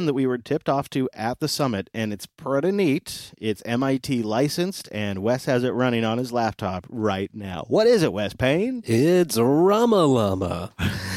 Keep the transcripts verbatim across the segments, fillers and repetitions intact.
that we were tipped off to at the summit, and it's pretty neat. It's M I T licensed, and Wes has it running on his laptop right now. What is it, Wes Payne? It's Rama Llama.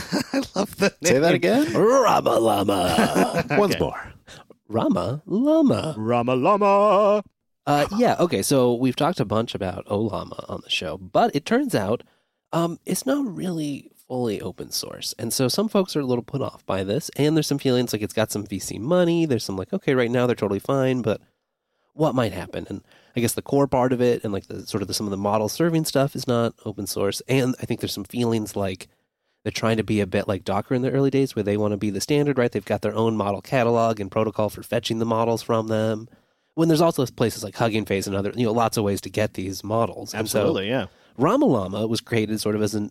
I love the name. Say that again? Rama Llama. Once Okay. more. Rama Llama. Rama Llama. Uh, yeah, okay, so we've talked a bunch about Ollama on the show, but it turns out um, it's not really fully open source. And so some folks are a little put off by this, and there's some feelings like it's got some V C money. There's some like, okay, right now they're totally fine, but what might happen? And I guess the core part of it and like the sort of the, some of the model serving stuff is not open source. And I think there's some feelings like they're trying to be a bit like Docker in the early days where they want to be the standard, right? They've got their own model catalog and protocol for fetching the models from them. When there's also places like Hugging Face and other, you know, lots of ways to get these models. Absolutely, and so, yeah. Rama Llama was created sort of as a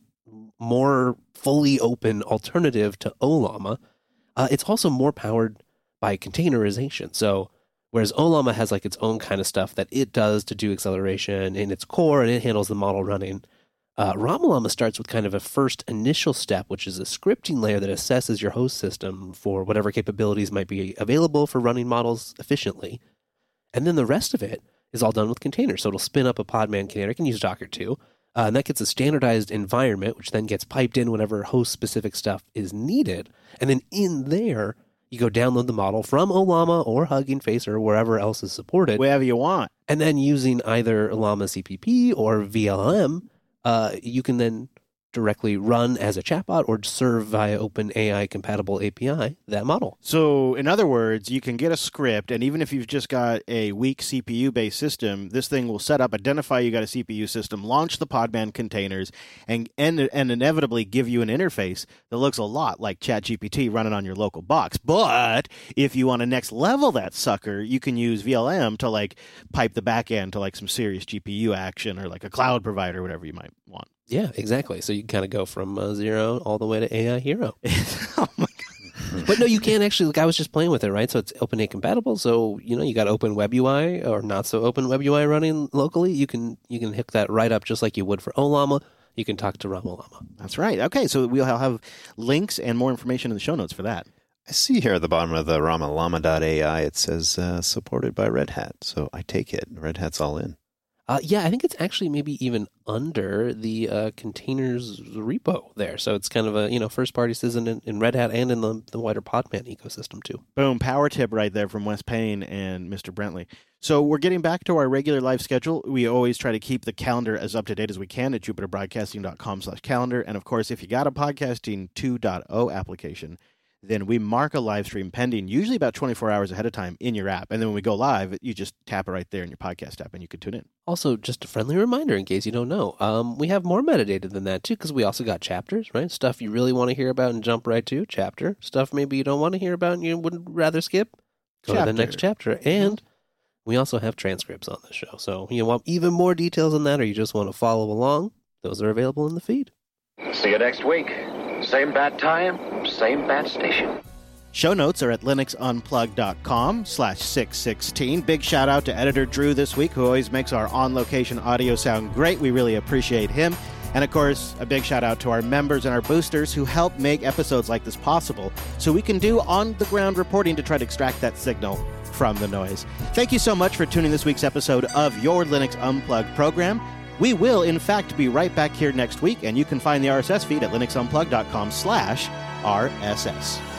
more fully open alternative to Ollama. Uh, it's also more powered by containerization. So whereas Ollama has like its own kind of stuff that it does to do acceleration in its core and it handles the model running, uh, Rama Llama starts with kind of a first initial step, which is a scripting layer that assesses your host system for whatever capabilities might be available for running models efficiently. And then the rest of it is all done with containers. So it'll spin up a Podman container. It can use Docker too. Uh, and that gets a standardized environment, which then gets piped in whenever host-specific stuff is needed. And then in there, you go download the model from Ollama or Hugging Face or wherever else is supported. Wherever you want. And then using either Ollama C P P or V L M, uh, you can then directly run as a chatbot or serve via OpenAI compatible A P I that model. So, in other words, you can get a script, and even if you've just got a weak C P U-based system, this thing will set up, identify you got a C P U system, launch the Podman containers, and, and, and inevitably give you an interface that looks a lot like ChatGPT running on your local box. But if you want to next level that sucker, you can use V L M to like pipe the back end to like some serious G P U action or like a cloud provider, whatever you might want. Yeah, exactly. So you can kind of go from uh, zero all the way to A I hero. Oh my God. But no, you can't actually, like I was just playing with it, right? So it's OpenAI compatible. So, you know, you got Open Web U I or not so Open Web U I running locally. You can you can hook that right up just like you would for Ollama. You can talk to Rama Llama. That's right. Okay, so we'll have links and more information in the show notes for that. I see here at the bottom of the ramalama dot A I, it says uh, supported by Red Hat. So I take it. Red Hat's all in. Uh, yeah, I think it's actually maybe even under the uh, containers repo there. So it's kind of a, you know, first party citizen in, in Red Hat and in the, the wider Podman ecosystem too. Boom, power tip right there from Wes Payne and Mister Brentley. So we're getting back to our regular live schedule. We always try to keep the calendar as up to date as we can at jupiter broadcasting dot com slash calendar. And of course, if you got a Podcasting two point oh application, then we mark a live stream pending, usually about twenty-four hours ahead of time in your app. And then when we go live, you just tap it right there in your podcast app and you can tune in. Also, just a friendly reminder in case you don't know, um, we have more metadata than that too, because we also got chapters, right? Stuff you really want to hear about and jump right to, chapter. Stuff maybe you don't want to hear about and you would rather skip, go Chapter. to the next chapter. And we also have transcripts on the show. So you want even more details on that or you just want to follow along, those are available in the feed. See you next week. Same bat time, same bat station. Show notes are at linuxunplugged.com slash 616. Big shout out to editor Drew this week, who always makes our on-location audio sound great. We really appreciate him. And of course, a big shout out to our members and our boosters who help make episodes like this possible so we can do on-the-ground reporting to try to extract that signal from the noise. Thank you so much for tuning this week's episode of your Linux Unplugged program. We will, in fact, be right back here next week, and you can find the R S S feed at linuxunplugged.com slash RSS.